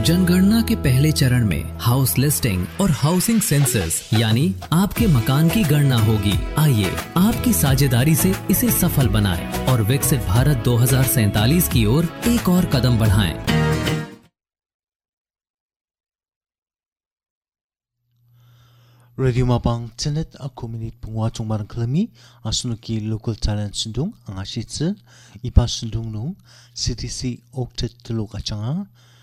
जनगणना के पहले चरण में हाउस लिस्टिंग और हाउसिंग सेंसस यानी आपके मकान की गणना होगी। आइए आपकी साझेदारी से इसे सफल बनाएं और विकसित भारत 2047 की ओर एक और कदम बढ़ाएं। Radio Mapang Tenet aku minit pungwa chung barang kelami asunuki local talent sundung angashitse ipa sundung nung CTC oktet teluk acanga